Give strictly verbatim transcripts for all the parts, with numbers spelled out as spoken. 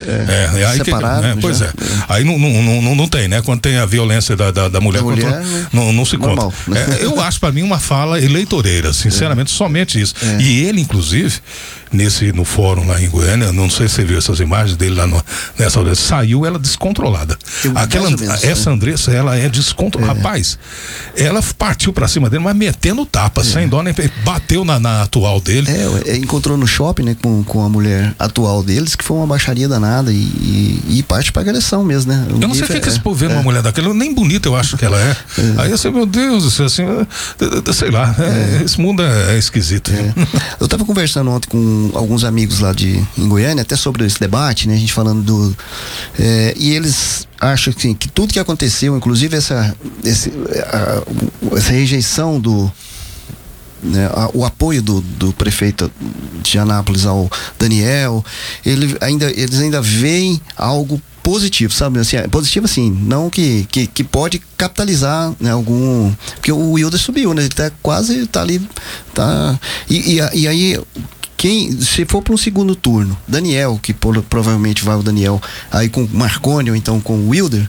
É, é, é aí separado. Que, né? Pois é. é. Aí não, não, não, não tem, né? Quando tem a violência da, da, da mulher, da mulher contra, né? não, não se normal, conta. Né? É, eu acho pra mim uma fala eleitoreira, sinceramente, é. somente isso. É. E ele, inclusive, nesse, no fórum lá em Goiânia, não sei se você viu essas imagens dele lá no, nessa hora, saiu ela descontrolada. Eu, Aquela, menos, essa né? Andressa, ela é descontrolada. É. Rapaz, ela partiu pra cima dele, mas metendo tapa, é. sem dó nem bateu na, na atual dele. É, encontrou no shopping, né, com, com a mulher atual deles, que foi uma baixaria danada e, e, e parte pra agressão mesmo, né? O eu não sei o que, é, que esse povo vê é. numa mulher daquela, nem bonita eu acho que ela é. é. Aí assim, meu Deus, assim, sei lá, é. esse mundo é, é esquisito. É. Eu tava conversando ontem com alguns amigos lá de em Goiânia, até sobre esse debate, né? A gente falando do... É, e eles acham assim, que tudo que aconteceu, inclusive essa, esse, a, essa rejeição do... Né, a, o apoio do, do prefeito de Anápolis ao Daniel, ele ainda, eles ainda veem algo positivo, sabe? Assim, é positivo assim, não que, que, que pode capitalizar, né, algum... Porque o Wilder subiu, né? Ele tá quase, tá ali, tá... E, e, e aí... Quem, se for para um segundo turno, Daniel, que por, provavelmente vai o Daniel, aí com Marconi ou então com o Wilder,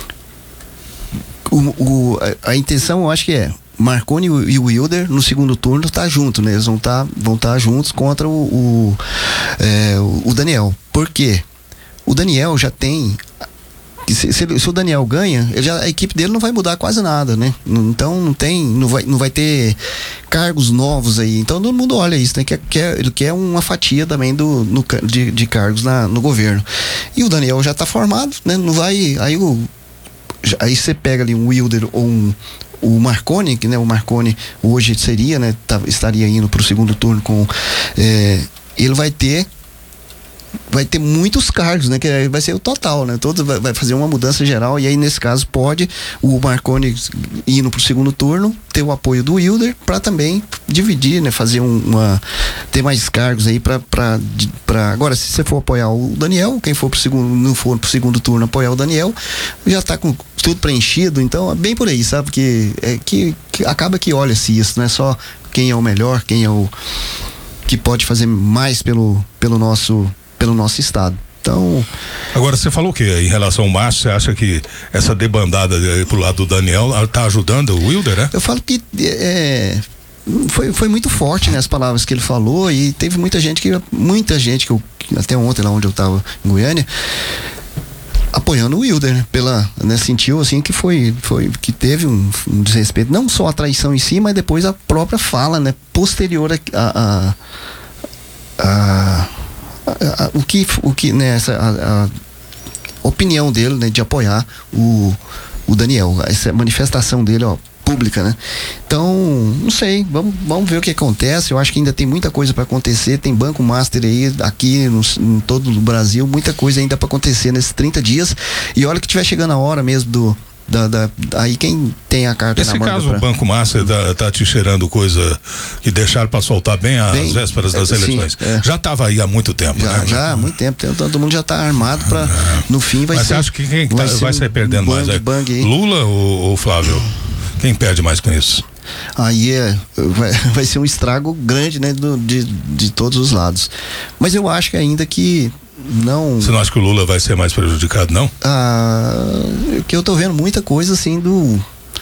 o, o, a, a intenção eu acho que é Marconi e o Wilder no segundo turno tá junto, né? Eles vão estar tá, vão tá juntos contra o, o, é, o Daniel. Por quê? O Daniel já tem... Se, se, se o Daniel ganha, ele já, a equipe dele não vai mudar quase nada, né? Então não tem, não vai, não vai ter cargos novos aí. Então todo mundo olha isso, né? Quer, quer, ele quer uma fatia também do, no, de, de cargos na, no governo. E o Daniel já está formado, né? Não vai. Aí o aí você pega ali um Wilder ou um o Marconi, que né, o Marconi hoje seria, né? Tá, estaria indo para o segundo turno com é, ele vai ter vai ter muitos cargos, né? Que vai ser o total, né? Todos vai, vai fazer uma mudança geral e aí nesse caso pode o Marconi indo pro segundo turno ter o apoio do Wilder para também dividir, né? Fazer um, uma ter mais cargos aí para para agora se você for apoiar o Daniel, quem for pro segundo não for pro segundo turno apoiar o Daniel já tá com tudo preenchido, então é bem por aí, sabe? Que é que, que acaba que olha-se isso, não é só quem é o melhor, quem é o que pode fazer mais pelo pelo nosso pelo nosso estado. Então... Agora, você falou o que em relação ao Márcio, você acha que essa debandada pro lado do Daniel tá ajudando o Wilder, né? Eu falo que é, foi, foi muito forte, né, as palavras que ele falou e teve muita gente que, muita gente que eu, até ontem lá onde eu tava em Goiânia, apoiando o Wilder, né? Pela, né, sentiu assim que foi, foi que teve um, um desrespeito, não só a traição em si, mas depois a própria fala, né, posterior a, a, a o que, o que né, essa, a, a opinião dele, né, de apoiar o, o Daniel, essa manifestação dele, ó, pública, né? Então, não sei, vamos, vamos ver o que acontece. Eu acho que ainda tem muita coisa para acontecer, tem Banco Master aí, aqui no, em todo o Brasil, muita coisa ainda para acontecer nesses trinta dias, e olha que tiver chegando a hora mesmo do Da, da, aí quem tem a carta Esse na mão. Esse caso, pra... o Banco Master tá, tá te cheirando coisa que deixaram para soltar bem às bem, vésperas das é, eleições. Sim, é. Já estava aí há muito tempo, já, né? Já há muito tempo. Todo mundo já está armado para ah, no fim vai mas ser. Mas você acha que quem vai, tá, ser vai sair perdendo bang, mais? É? Bang Lula ou, ou Flávio? Quem perde mais com isso? Aí é, vai, vai ser um estrago grande, né? Do, de, de todos os lados. Mas eu acho que ainda que não... Você não acha que o Lula vai ser mais prejudicado, não? Ah, que eu tô vendo muita coisa assim do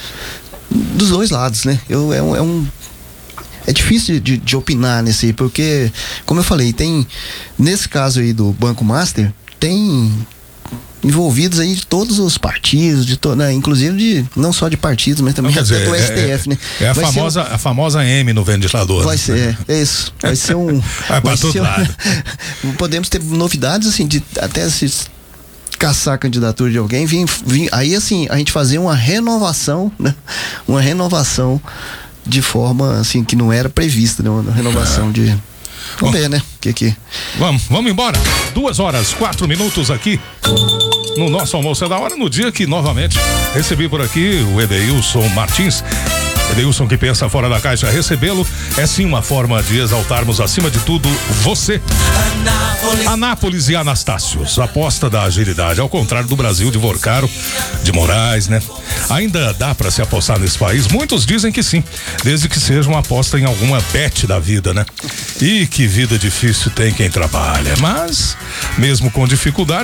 dos dois lados, né? Eu, é, um, é um é difícil de, de opinar nesse aí, porque, como eu falei, tem nesse caso aí do Banco Master, tem envolvidos aí de todos os partidos, de to, né, inclusive de, não só de partidos, mas também não, até dizer, do S T F, é, né? É a vai famosa, um, a famosa M no ventilador. Vai né? ser, é, é isso. Vai ser um. Vai pra todo ser lado. Um, podemos ter novidades, assim, de até se caçar a candidatura de alguém, vir, vir, aí assim, a gente fazer uma renovação, né? Uma renovação de forma, assim, que não era prevista, né? Uma renovação é. de. Vamos Bom, ver, né? Que que... Vamos, vamos embora. Duas horas, quatro minutos aqui no nosso almoço é da hora, no dia que novamente recebi por aqui o Edeilson Martins. Edeilson, que pensa fora da caixa, recebê-lo é sim uma forma de exaltarmos acima de tudo você. Anápolis, Anápolis e Anastácios, aposta da agilidade, ao contrário do Brasil de Vorcaro, de Moraes, né? Ainda dá para se apostar nesse país? Muitos dizem que sim, desde que seja uma aposta em alguma bet da vida, né? E que vida difícil tem quem trabalha, mas mesmo com dificuldade